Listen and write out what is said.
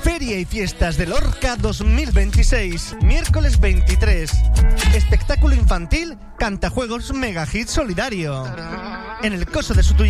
Feria y Fiestas de Lorca 2026, miércoles 23. Espectáculo infantil, cantajuegos mega hit solidario. En el coso de Sotullán.